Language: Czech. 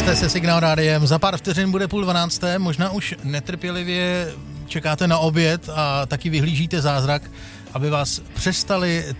Posloucháte se Signál rádiem, za pár vteřin bude 11:30, možná už netrpělivě čekáte na oběd a taky vyhlížíte zázrak, aby vás přestali